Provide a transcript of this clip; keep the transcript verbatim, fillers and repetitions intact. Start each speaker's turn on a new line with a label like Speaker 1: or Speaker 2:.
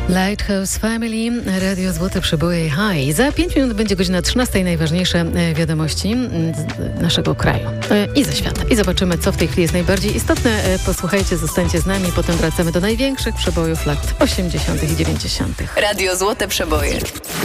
Speaker 1: Lighthouse Family, Radio Złote Przeboje High. Za pięć minut będzie godzina trzynasta. Najważniejsze wiadomości z naszego kraju i ze świata. I zobaczymy, co w tej chwili jest najbardziej istotne. Posłuchajcie, zostańcie z nami. Potem wracamy do największych przebojów lat osiemdziesiątych i dziewięćdziesiątych.
Speaker 2: Radio Złote Przeboje.